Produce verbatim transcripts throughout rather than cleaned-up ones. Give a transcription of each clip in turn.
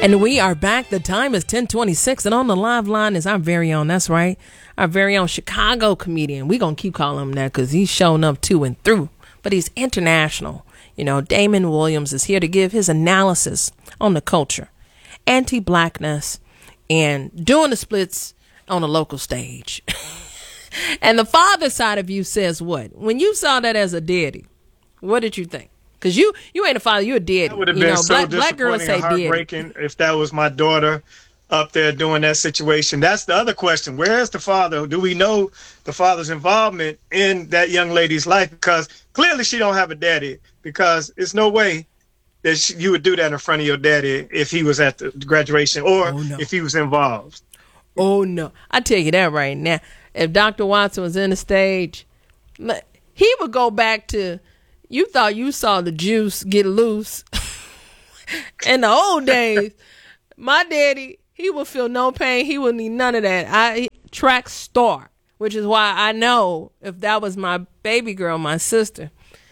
And we are back. The time is ten twenty-six, and on the live line is our very own, that's right, our very own Chicago comedian. We're going to keep calling him that because he's shown up to and through, but he's international. You know, Damon Williams is here to give his analysis on the culture, anti-blackness, and doing the splits on a local stage. And the father side of you says what? When you saw that as a daddy, what did you think? Because you, you ain't a father, you a daddy. That would have you been know, so black, disappointing black girls say and heartbreaking daddy. if that was my daughter up there doing that situation. That's the other question. Where is the father? Do we know the father's involvement in that young lady's life? Because clearly she don't have a daddy, because it's no way that she, you would do that in front of your daddy if he was at the graduation or Oh, no. if he was involved. Oh, no. I tell you that right now. If Doctor Watson was in the stage, he would go back to, you thought you saw the juice get loose. In the old days, my daddy, he would feel no pain. He would need none of that. I track star, which is why I know if that was my baby girl, my sister,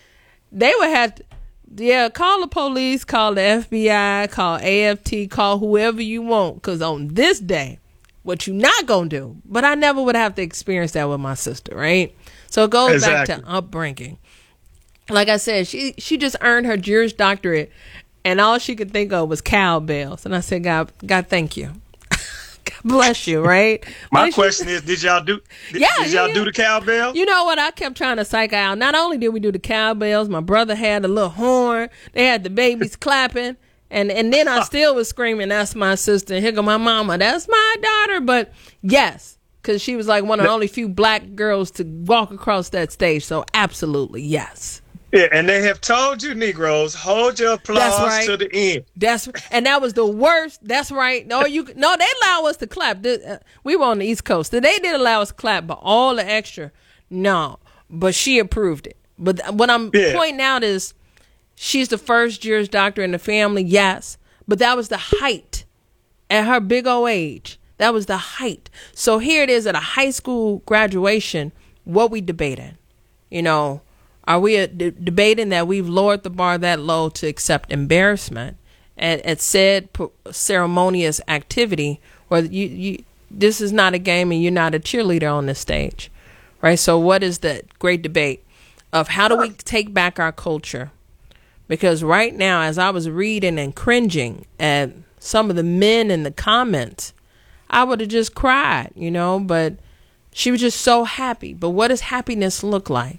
they would have to, yeah, call the police, call the F B I, call A F T, call whoever you want. Because on this day, what you not going to do. But I never would have to experience that with my sister, right? So it goes Exactly. back to upbringing. Like I said, she she just earned her Juris Doctorate, and all she could think of was cowbells. And I said, God, God, thank you. God bless you, right? My But question she, is, did y'all do did, Yeah, did y'all yeah, do yeah. the cowbell? You know what? I kept trying to psych her out. Not only did we do the cowbells, my brother had a little horn. They had the babies clapping. And and then I still was screaming, that's my sister. And here go my mama, that's my daughter. But yes, because she was like one of the only few black girls to walk across that stage. So absolutely, yes. Yeah, and they have told you, Negroes, hold your applause That's right. to the end. That's and that was the worst. That's right. No, you no, they allow us to clap. This, uh, we were on the East Coast. They did allow us to clap, but all the extra, no. But she approved it. But what I'm Yeah. pointing out is, she's the first Juris Doctor in the family, yes. But that was the height at her big old age. That was the height. So here it is at a high school graduation. What we debating? You know, are we uh, d- debating that we've lowered the bar that low to accept embarrassment at, at said p- ceremonious activity, or you, you this is not a game and you're not a cheerleader on this stage, right? So what is the great debate of how do we take back our culture? Because right now, as I was reading and cringing at some of the men in the comments, I would have just cried, you know, but she was just so happy. But what does happiness look like?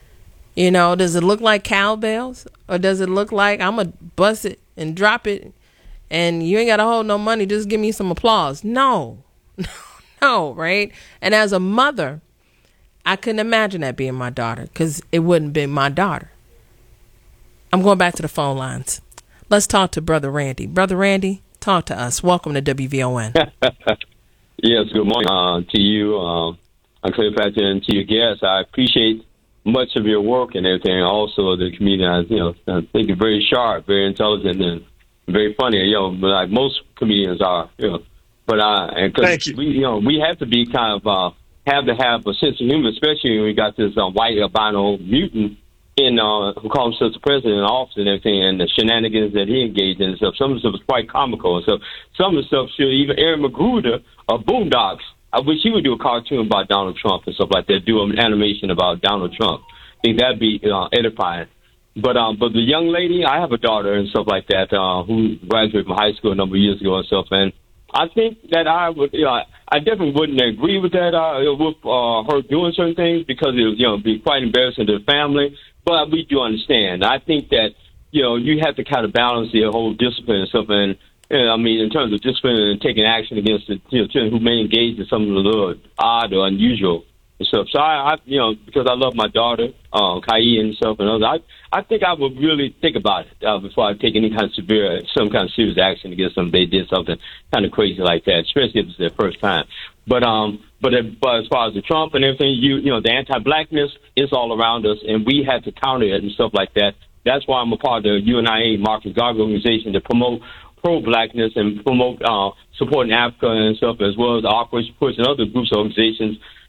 You know, does it look like cowbells, or does it look like I'm going to bust it and drop it and you ain't got to hold no money, just give me some applause? No, no, right? And as a mother, I couldn't imagine that being my daughter, because it wouldn't be my daughter. I'm going back to the phone lines. Let's talk to Brother Randy. Brother Randy, talk to us. Welcome to W V O N. Yes, good morning uh, to you, uh, Cleopatra, and to your guests. I appreciate much of your work and everything. Also, the comedian, you know, I think you're very sharp, very intelligent, and very funny. You know, like most comedians are. You know, but uh, and Thank you. we, you know, we have to be kind of uh, have to have a sense of humor, especially when we got this uh, white albino mutant in uh, who calls himself the president in office and everything, and the shenanigans that he engaged in and stuff. Some of the stuff was quite comical and stuff. Some of the stuff, should even Aaron Magruder of Boondocks, I wish he would do a cartoon about Donald Trump and stuff like that, do an animation about Donald Trump. I think that'd be uh, edifying. But um, but the young lady, I have a daughter and stuff like that uh, who graduated from high school a number of years ago and stuff, and I think that I would, you know, I definitely wouldn't agree with that, uh, with uh, her doing certain things, because it would, you know, be quite embarrassing to the family. But we do understand. I think that, you know, you have to kind of balance the whole discipline and stuff. And, and I mean, in terms of discipline and taking action against the, you know, children who may engage in something a little odd or unusual and stuff. So I, I you know, because I love my daughter, uh, Kai and stuff and others, I, I think I would really think about it uh, before I take any kind of severe, some kind of serious action against them. They did something kind of crazy like that, especially if it's their first time. But um, but, if, but as far as the Trump and everything, you you know, the anti-blackness is all around us, and we have to counter it and stuff like that. That's why I'm a part of the U N I A, Marcus Garvey organization, to promote pro-blackness and promote uh, supporting Africa and stuff, as well as the Operation Push and other groups, organizations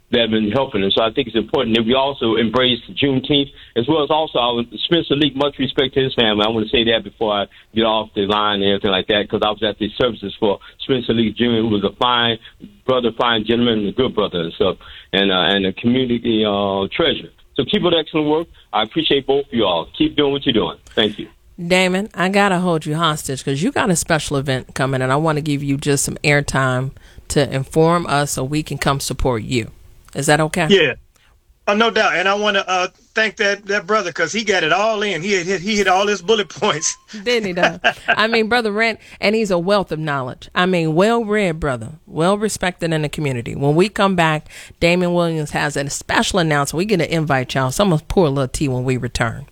that have been helping. And so I think it's important that we also embrace Juneteenth, as well as also our Spencer Leak. Much respect to his family. I want to say that before I get off the line and everything like that, because I was at the services for Spencer Leak Junior, who was a fine brother, fine gentleman, and a good brother and stuff, and, uh, and a community uh, treasure. So keep up excellent work. I appreciate both of you all. Keep doing what you're doing. Thank you. Damon, I got to hold you hostage because you got a special event coming, and I want to give you just some airtime to inform us so we can come support you. Is that okay? Yeah. Oh, no doubt. And I want to uh, thank that, that brother because he got it all in. He hit, he hit all his bullet points. Didn't he, though? I mean, Brother Rent, and he's a wealth of knowledge. I mean, well-read brother, well-respected in the community. When we come back, Damon Williams has a special announcement. We're going to invite y'all. So I'm going to pour a little tea when we return.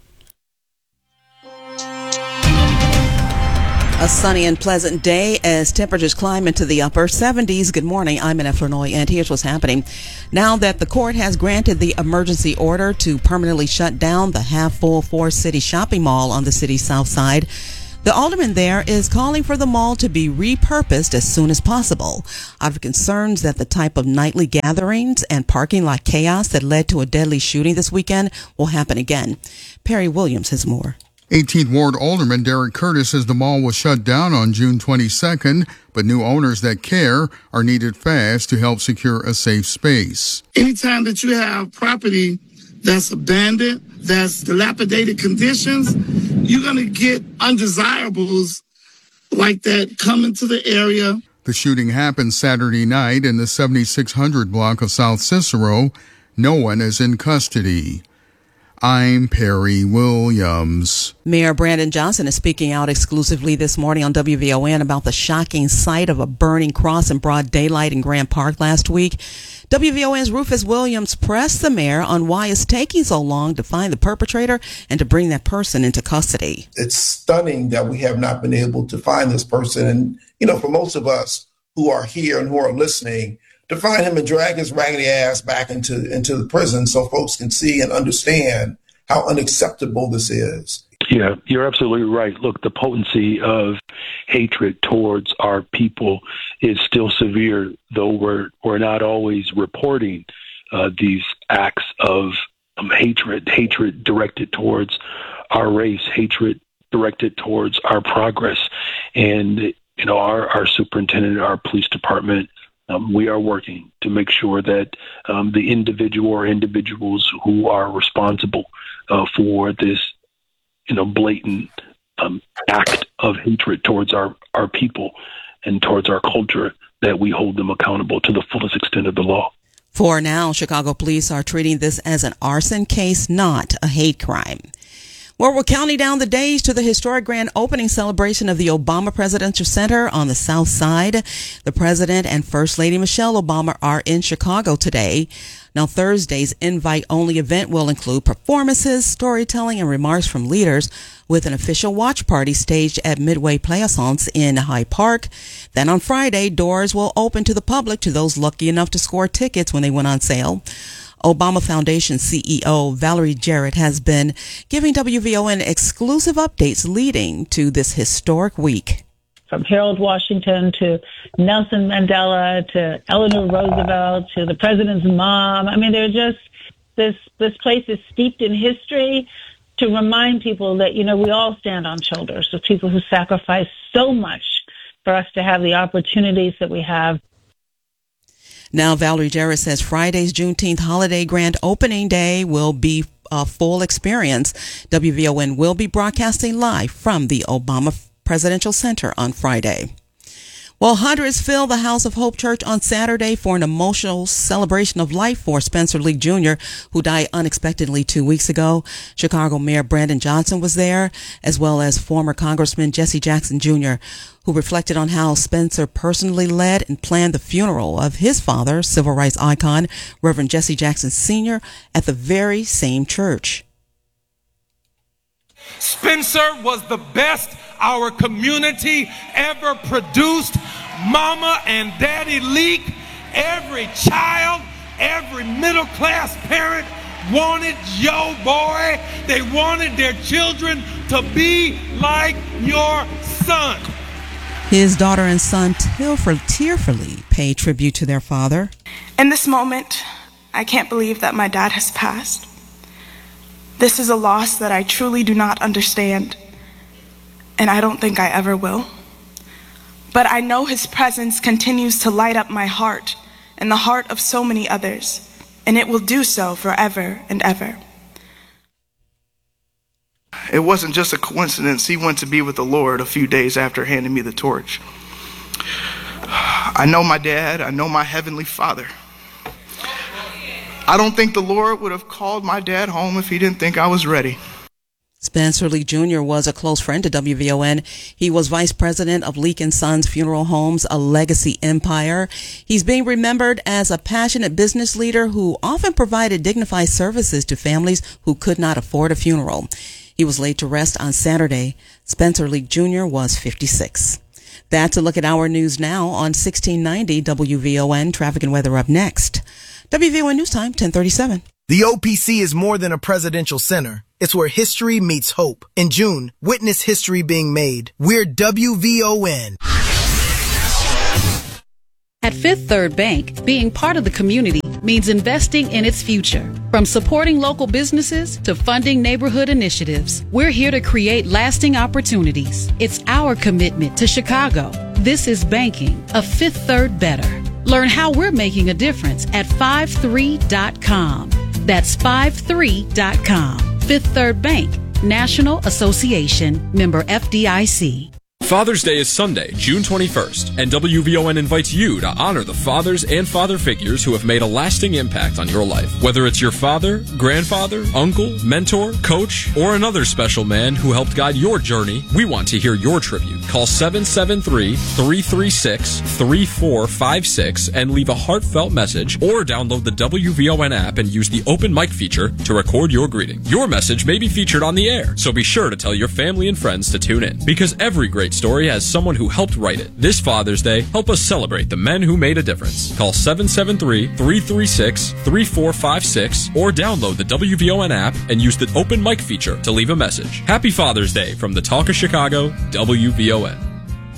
A sunny and pleasant day as temperatures climb into the upper seventies. Good morning. I'm Annette Flournoy, and here's what's happening. Now that the court has granted the emergency order to permanently shut down the half-full Forest City shopping mall on the city's south side, the alderman there is calling for the mall to be repurposed as soon as possible out of concerns that the type of nightly gatherings and parking lot chaos that led to a deadly shooting this weekend will happen again. Perry Williams has more. eighteenth Ward Alderman Derek Curtis says the mall was shut down on June twenty-second, but new owners that care are needed fast to help secure a safe space. Anytime that you have property that's abandoned, that's dilapidated conditions, you're going to get undesirables like that come into the area. The shooting happened Saturday night in the seventy-six hundred block of South Cicero. No one is in custody. I'm Perry Williams. Mayor Brandon Johnson is speaking out exclusively this morning on W V O N about the shocking sight of a burning cross in broad daylight in Grant Park last week. W V O N's Rufus Williams pressed the mayor on why it's taking so long to find the perpetrator and to bring that person into custody. It's stunning that we have not been able to find this person. And, you know, for most of us who are here and who are listening, to find him and drag his raggedy ass back into, into the prison so folks can see and understand how unacceptable this is. Yeah, you're absolutely right. Look, the potency of hatred towards our people is still severe, though we're we're not always reporting uh, these acts of um, hatred, hatred directed towards our race, hatred directed towards our progress. And, you know, our, our superintendent, our police department, Um, we are working to make sure that um, the individual or individuals who are responsible uh, for this, you know, blatant um, act of hatred towards our, our people and towards our culture, that we hold them accountable to the fullest extent of the law. For now, Chicago police are treating this as an arson case, not a hate crime. Well, we're counting down the days to the historic grand opening celebration of the Obama Presidential Center on the South Side. The President and First Lady Michelle Obama are in Chicago today. Now, Thursday's invite-only event will include performances, storytelling, and remarks from leaders, with an official watch party staged at Midway Plaisance in Hyde Park. Then on Friday, doors will open to the public to those lucky enough to score tickets when they went on sale. Obama Foundation C E O Valerie Jarrett has been giving W V O N exclusive updates leading to this historic week. From Harold Washington to Nelson Mandela to Eleanor Roosevelt to the president's mom. I mean, they're just, this, this place is steeped in history to remind people that, you know, we all stand on shoulders of people who sacrifice so much for us to have the opportunities that we have. Now, Valerie Jarrett says Friday's Juneteenth holiday grand opening day will be a full experience. W V O N will be broadcasting live from the Obama Presidential Center on Friday. Well, hundreds filled the House of Hope Church on Saturday for an emotional celebration of life for Spencer Leak Junior, who died unexpectedly two weeks ago. Chicago Mayor Brandon Johnson was there, as well as former Congressman Jesse Jackson Junior, who reflected on how Spencer personally led and planned the funeral of his father, civil rights icon, Reverend Jesse Jackson Senior, at the very same church. Spencer was the best our community ever produced. Mama and Daddy Leak, every child, every middle class parent wanted your boy. They wanted their children to be like your son. His daughter and son tearfully pay tribute to their father. In this moment, I can't believe that my dad has passed. This is a loss that I truly do not understand, and I don't think I ever will. But I know his presence continues to light up my heart and the heart of so many others, and it will do so forever and ever. It wasn't just a coincidence he went to be with the Lord a few days after handing me the torch. I know my dad, I know my heavenly Father. I don't think the Lord would have called my dad home if he didn't think I was ready. Spencer Leak Junior was a close friend to W V O N. He was vice president of Leak and Sons Funeral Homes, a legacy empire. He's being remembered as a passionate business leader who often provided dignified services to families who could not afford a funeral. He was laid to rest on Saturday. Spencer Leak Junior was fifty-six. That's a look at our news now on sixteen ninety W V O N. Traffic and weather up next. W V O N News Time, ten thirty-seven. The O P C is more than a presidential center. It's where history meets hope. In June, witness history being made. We're W V O N. At Fifth Third Bank, being part of the community means investing in its future. From supporting local businesses to funding neighborhood initiatives, we're here to create lasting opportunities. It's our commitment to Chicago. This is banking, a Fifth Third better. Learn how we're making a difference at five three dot com. That's five three dot com. Fifth Third Bank, National Association, member F D I C. Father's Day is Sunday, June twenty-first, and W V O N invites you to honor the fathers and father figures who have made a lasting impact on your life. Whether it's your father, grandfather, uncle, mentor, coach, or another special man who helped guide your journey, we want to hear your tribute. Call seven seven three, three three six, three four five six and leave a heartfelt message, or download the W V O N app and use the open mic feature to record your greeting. Your message may be featured on the air, so be sure to tell your family and friends to tune in, because every great story has someone who helped write it. This Father's Day, help us celebrate the men who made a difference. Call seven seven three, three three six, three four five six or download the W V O N app and use the open mic feature to leave a message. Happy Father's Day from the Talk of Chicago, W V O N.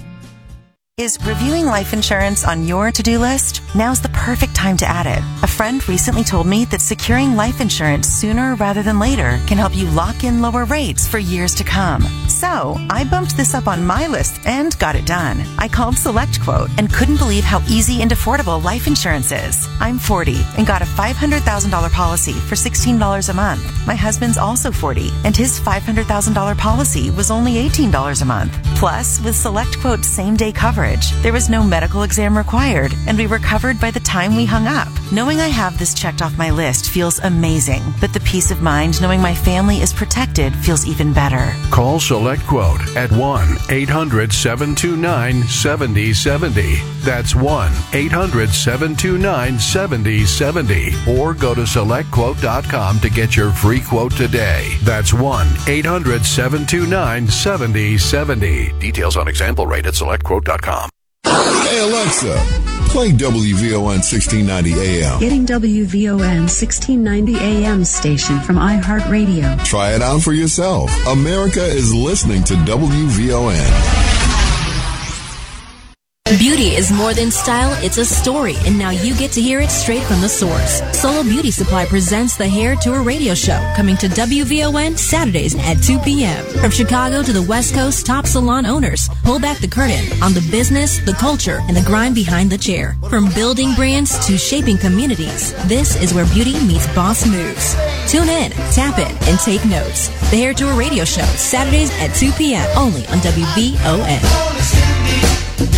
Is reviewing life insurance on your to-do list? Now's the perfect time to add it. A friend recently told me that securing life insurance sooner rather than later can help you lock in lower rates for years to come. So, I bumped this up on my list and got it done. I called SelectQuote and couldn't believe how easy and affordable life insurance is. I'm forty and got a five hundred thousand dollars policy for sixteen dollars a month. My husband's also forty and his five hundred thousand dollars policy was only eighteen dollars a month. Plus, with SelectQuote's same-day coverage, there was no medical exam required, and we were covered by the time we hung up. Knowing I have this checked off my list feels amazing, but the peace of mind knowing my family is protected feels even better. Call SelectQuote at one eight hundred, seven two nine, seven zero seven zero. That's one eight hundred, seven two nine, seven zero seven zero. Or go to select quote dot com to get your free quote today. That's one eight hundred, seven two nine, seven zero seven zero. Details on example rate at select quote dot com. Hey Alexa, play W V O N sixteen ninety A M. Getting W V O N sixteen ninety A M station from iHeartRadio. Try it out for yourself. America is listening to W V O N. Beauty is more than style, it's a story, and now you get to hear it straight from the source. Solo Beauty Supply presents the Hair Tour radio show, coming to W V O N Saturdays at two p.m. From Chicago to the West Coast, top salon owners pull back the curtain on the business, the culture, and the grind behind the chair. From building brands to shaping communities, this is where beauty meets boss moves. Tune in, tap in, and take notes. The Hair Tour radio show, Saturdays at two p.m. only on W V O N.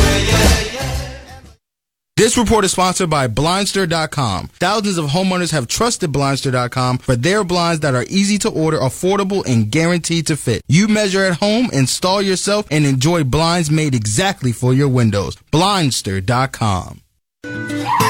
This report is sponsored by Blindster dot com. Thousands of homeowners have trusted Blindster dot com for their blinds that are easy to order, affordable, and guaranteed to fit. You measure at home, install yourself, and enjoy blinds made exactly for your windows. Blindster dot com. W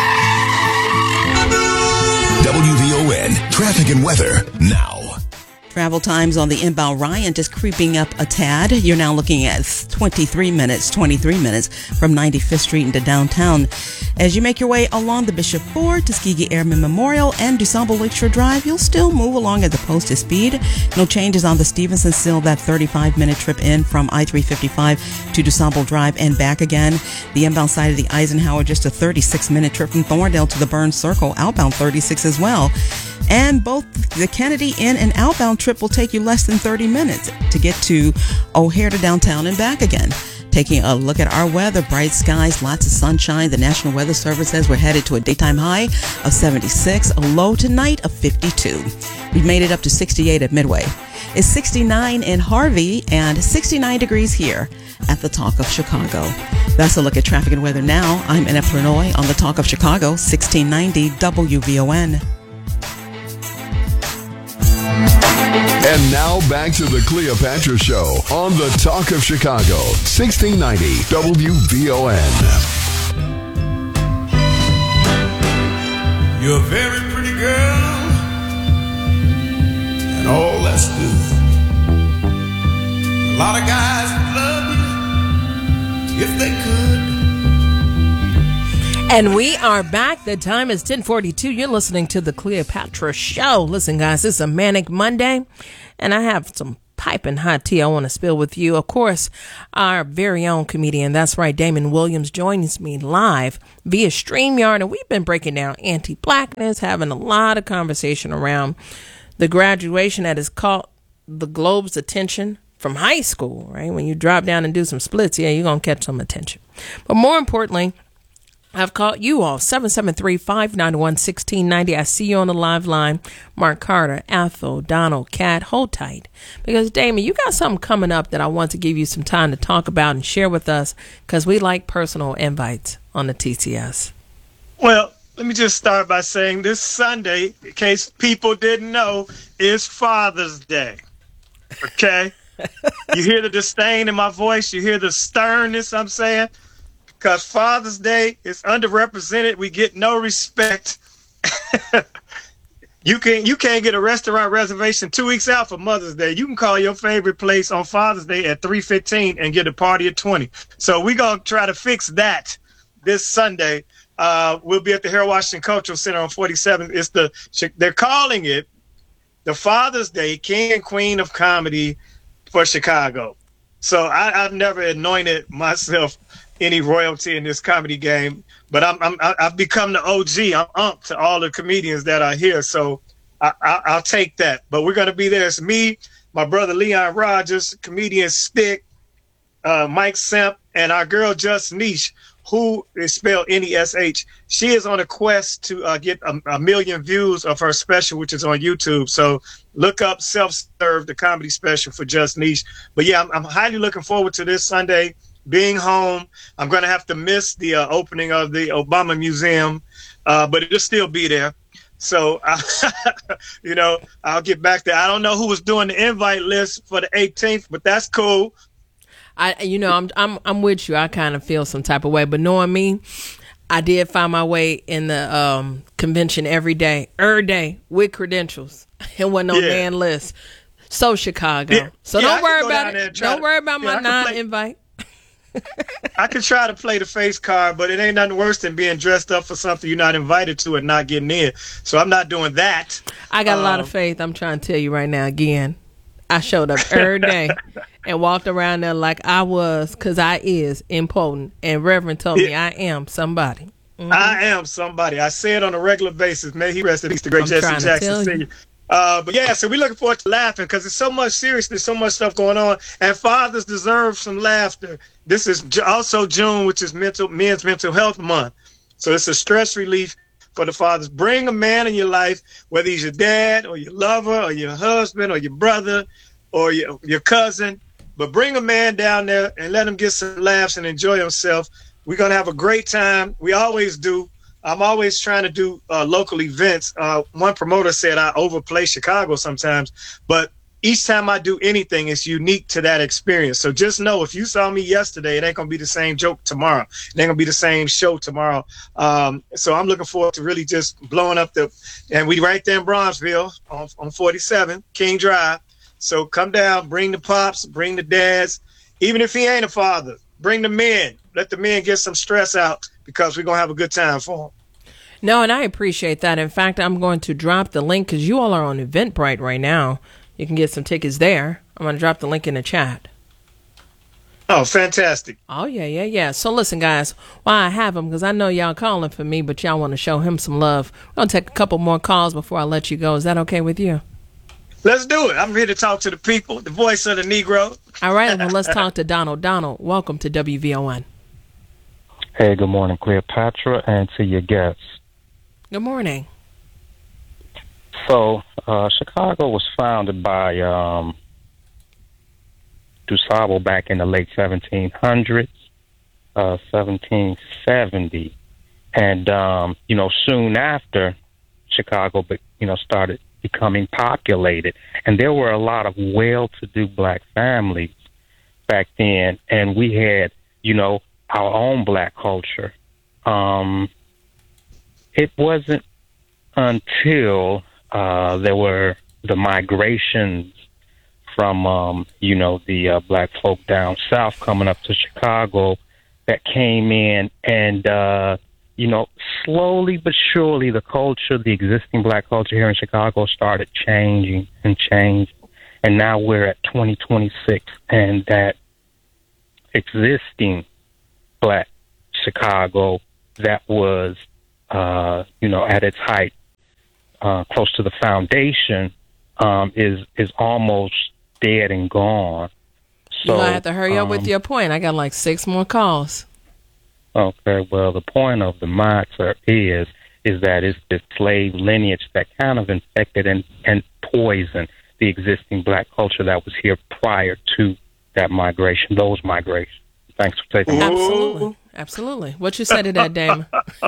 V O N traffic and weather now. Travel times on the inbound Ryan just creeping up a tad. You're now looking at twenty-three minutes, twenty-three minutes from ninety-fifth Street into downtown. As you make your way along the Bishop Ford, Tuskegee Airmen Memorial, and DuSable Lakeshore Drive, you'll still move along at the posted speed. No changes on the Stevenson, still that thirty-five minute trip in from I three fifty-five to DuSable Drive and back again. The inbound side of the Eisenhower, just a thirty-six minute trip from Thorndale to the Burns Circle, outbound thirty-six as well. And both the Kennedy in and outbound trip will take you less than thirty minutes to get to O'Hare to downtown and back again. Taking a look at our weather, bright skies, lots of sunshine. The National Weather Service says we're headed to a daytime high of seventy-six, a low tonight of fifty-two. We've made it up to sixty-eight at Midway. It's sixty-nine in Harvey and sixty-nine degrees here at the Talk of Chicago. That's a look at traffic and weather now. I'm Annette Plurnoy on the Talk of Chicago, sixteen ninety W V O N. And now back to the Cleopatra Show on the Talk of Chicago, sixteen ninety W V O N. You're a very pretty girl, and all that's good. A lot of guys would love you if they could. And we are back. The time is ten forty-two. You're listening to the Cleopatra Show. Listen, guys, it's a manic Monday, and I have some piping hot tea I want to spill with you. Of course, our very own comedian, that's right, Damon Williams, joins me live via StreamYard, and we've been breaking down anti-blackness, having a lot of conversation around the graduation that has caught the globe's attention from high school, right? When you drop down and do some splits, yeah, you're going to catch some attention. But more importantly, I've called you all, seven seven three, five nine one, one six nine zero. I see you on the live line. Mark Carter, Ethel, Donald, Kat, hold tight. Because, Damon, you got something coming up that I want to give you some time to talk about and share with us, because we like personal invites on the T C S. Well, let me just start by saying this Sunday, in case people didn't know, is Father's Day. Okay? You hear the disdain in my voice? You hear the sternness I'm saying? Because Father's Day is underrepresented. We get no respect. you can you can't get a restaurant reservation two weeks out for Mother's Day. You can call your favorite place on Father's Day at three fifteen and get a party at twenty. So we're going to try to fix that this Sunday. Uh, we'll be at the Harold Washington Cultural Center on forty-seventh. It's the they're calling it the Father's Day King and Queen of Comedy for Chicago. So I, I've never anointed myself any royalty in this comedy game, but I'm, I'm I've become the O G. I'm ump to all the comedians that are here, so I, I, I'll take that. But we're gonna be there. It's me, my brother Leon Rogers, comedian Stick, uh, Mike Semp, and our girl Just Niche, who is spelled N E S H. She is on a quest to uh, get a, a million views of her special, which is on YouTube. So look up Self-Serve, the comedy special for Just Niche. But yeah, I'm, I'm highly looking forward to this Sunday. Being home, I'm going to have to miss the uh, opening of the Obama Museum, uh, but it'll still be there. So, I, you know, I'll get back there. I don't know who was doing the invite list for the eighteenth, but that's cool. I, you know, I'm, I'm, I'm with you. I kind of feel some type of way, but knowing me, I did find my way in the um, convention every day, every day with credentials. It wasn't on yeah. man list. So Chicago. Yeah. So yeah, don't worry about it. Don't to, worry about my yeah, non-invite. I could try to play the face card, but it ain't nothing worse than being dressed up for something you're not invited to and not getting in. So I'm not doing that. I got um, a lot of um, faith. I'm trying to tell you right now again. I showed up every day and walked around there like I was, because I is important. And Reverend told me I am somebody. Mm-hmm. I am somebody. I say it on a regular basis. May he rest in peace, the great Jesse Jackson Senior Uh, but yeah, so we're looking forward to laughing because there's so much seriousness, so much stuff going on, and fathers deserve some laughter. This is also June, which is mental Men's Mental Health Month, so it's a stress relief for the fathers. Bring a man in your life, whether he's your dad or your lover or your husband or your brother or your, your cousin, but bring a man down there and let him get some laughs and enjoy himself. We're gonna have a great time. We always do. I'm always trying to do uh, local events. Uh, one promoter said I overplay Chicago sometimes, but each time I do anything, it's unique to that experience. So just know if you saw me yesterday, it ain't going to be the same joke tomorrow. It ain't going to be the same show tomorrow. Um, so I'm looking forward to really just blowing up the – and we right there in Bronzeville on, on forty-seven, King Drive. So come down, bring the pops, bring the dads. Even if he ain't a father, bring the men. Let the men get some stress out because we're going to have a good time for them. No, and I appreciate that. In fact, I'm going to drop the link because you all are on Eventbrite right now. You can get some tickets there. I'm going to drop the link in the chat. Oh, fantastic. Oh, yeah, yeah, yeah. So listen, guys, why I have him, because I know y'all calling for me, but y'all want to show him some love. We're going to take a couple more calls before I let you go. Is that okay with you? Let's do it. I'm here to talk to the people, the voice of the Negro. All right, well, let's talk to Donald. Donald, welcome to W V O N. Hey, good morning, Cleopatra, and to your guests. Good morning. So, uh, Chicago was founded by um, DuSable back in the late seventeen hundreds, uh, seventeen seventy. And, um, you know, soon after, Chicago, you know, started becoming populated. And there were a lot of well-to-do black families back then. And we had, you know, our own black culture. Um, it wasn't until uh, there were the migrations from, um, you know, the uh, black folk down south coming up to Chicago that came in and, uh, you know, slowly but surely the culture, the existing black culture here in Chicago started changing and changing. And now we're at twenty twenty-six, and that existing black Chicago that was, uh, you know, at its height, uh, close to the foundation, um, is is almost dead and gone. So, you might have to hurry up um, with your point. I got like six more calls. Okay, well, the point of the matter is is that it's the slave lineage that kind of infected and, and poisoned the existing black culture that was here prior to that migration, those migrations. Thanks for taking my Absolutely. Absolutely. What you say to that, Damon?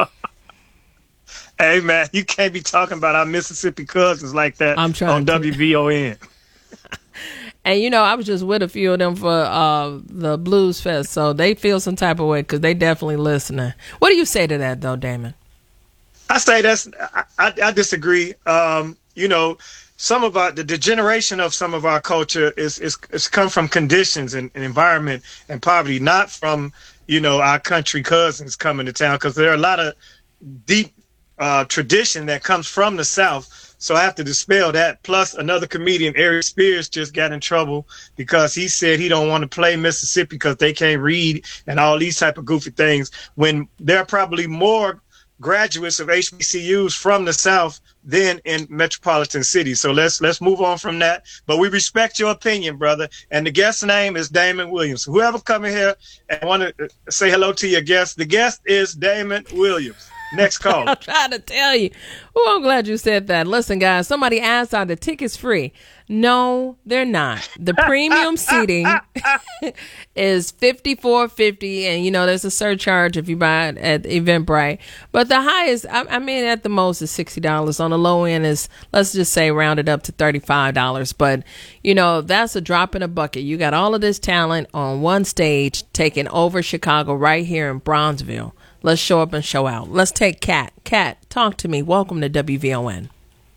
Hey, man, you can't be talking about our Mississippi cousins like that I'm trying on to. W V O N. And, you know, I was just with a few of them for uh, the Blues Fest, so they feel some type of way because they definitely listening. What do you say to that, though, Damon? I say that's, I, I, I disagree. Um, you know, some of our, the degeneration of some of our culture is, is, is come from conditions and, and environment and poverty, not from, you know, our country cousins coming to town, because there are a lot of deep uh, tradition that comes from the South. So I have to dispel that. Plus, another comedian, Eric Spears, just got in trouble because he said he don't want to play Mississippi because they can't read and all these type of goofy things, when there are probably more graduates of H B C Us from the South than in metropolitan cities. So let's let's move on from that. But we respect your opinion, brother. And the guest's name is Damon Williams. Whoever come in here and want to say hello to your guest, the guest is Damon Williams. Next call. I'm trying to tell you. Oh, I'm glad you said that. Listen, guys, somebody asked, are the tickets free? No, they're not. The premium seating is fifty-four fifty, and you know there's a surcharge if you buy it at Eventbrite. But the highest, I, I mean, at the most is sixty dollars. On the low end is, let's just say, rounded up to thirty-five dollars. But you know that's a drop in a bucket. You got all of this talent on one stage taking over Chicago right here in Bronzeville. Let's show up and show out. Let's take Kat. Kat, talk to me. Welcome to W V O N.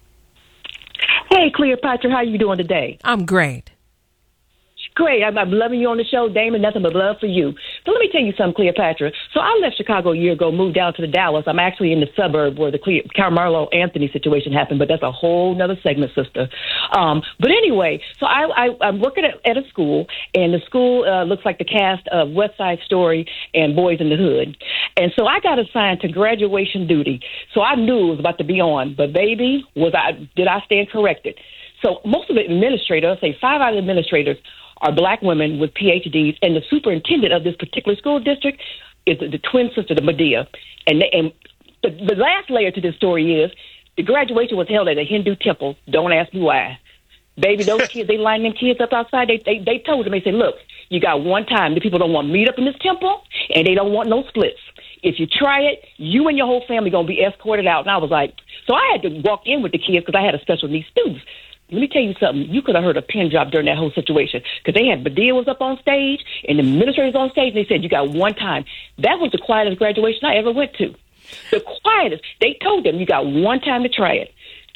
Hey, Cleopatra, how you doing today? I'm great. Great. I'm, I'm loving you on the show, Damon. Nothing but love for you. So let me tell you something, Cleopatra. So I left Chicago a year ago, moved down to the Dallas. I'm actually in the suburb where the Cle- Carmelo Anthony situation happened, but that's a whole nother segment, sister. Um, but anyway, so I, I, I'm working at, at a school, and the school uh, looks like the cast of West Side Story and Boys in the Hood. And so I got assigned to graduation duty. So I knew it was about to be on, but baby, was I did I stand corrected? So most of the administrators, say five out of the administrators, are black women with P H Ds, and the superintendent of this particular school district is the, the twin sister, the Medea. And, they, and the, the last layer to this story is the graduation was held at a Hindu temple. Don't ask me why. Baby, those kids, they lined them kids up outside. They, they they told them, they said, look, you got one time. The people don't want meet up in this temple, and they don't want no splits. If you try it, you and your whole family going to be escorted out. And I was like, so I had to walk in with the kids because I had a special needs students. Let me tell you something. You could have heard a pin drop during that whole situation, because they had Medea was up on stage and the administrators on stage. And they said, you got one time. That was the quietest graduation I ever went to. The quietest. They told them you got one time to try it.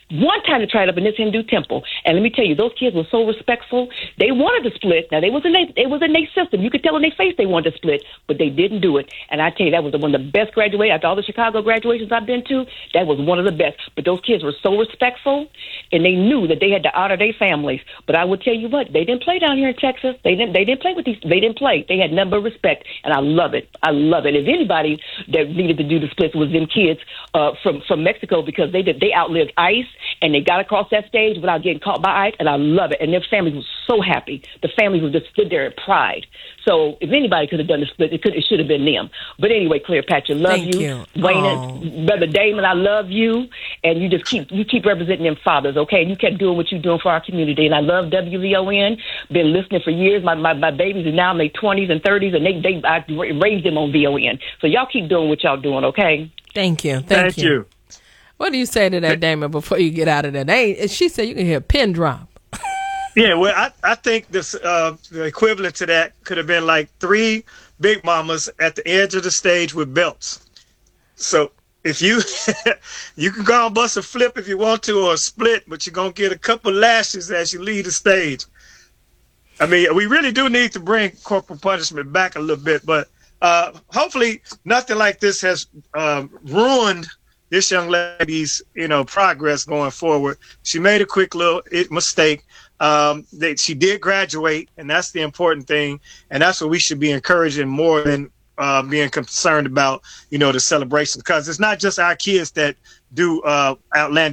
one time to try it up in this Hindu temple. And let me tell you, those kids were so respectful. They wanted to split. Now, they was in their, it was in their system. You could tell in their face they wanted to split, but they didn't do it. And I tell you, that was one of the best graduations. After all the Chicago graduations I've been to, that was one of the best. But those kids were so respectful, and they knew that they had to honor their families. But I will tell you what, they didn't play down here in Texas. They didn't. They didn't play with these. They didn't play. They had nothing but respect, and I love it. I love it. If anybody that needed to do the splits was them kids uh, from from Mexico, because they did. They outlived ICE, and they got across that stage without getting caught by ICE, and I love it. And their families were so happy. The families were just stood there in pride. So if anybody could have done the split, it could. It should have been them. But anyway, Cleopatra, love Thank you, you. Wayne, Oh. Brother Damon, I love you, and you just keep you keep representing them fathers, okay? You kept doing what you're doing for our community, and I love W V O N. Been listening for years. My my, my babies are now in their twenties and thirties, and they they I raised them on V O N. So y'all keep doing what y'all doing, okay? Thank you. Thank, Thank you. you. What do you say to that, Damon, before you get out of there? They, she said you can hear a pin drop. Yeah, well, I, I think this uh, the equivalent to that could have been like three big mamas at the edge of the stage with belts. So if you you can go and bust a flip if you want to, or a split, but you're gonna get a couple lashes as you leave the stage. I mean, we really do need to bring corporal punishment back a little bit, but uh, hopefully nothing like this has uh, ruined this young lady's, you know, progress going forward. She made a quick little mistake. Um, that she did graduate, and that's the important thing, and that's what we should be encouraging more than uh, being concerned about, you know, the celebration, because it's not just our kids that do uh, outlandish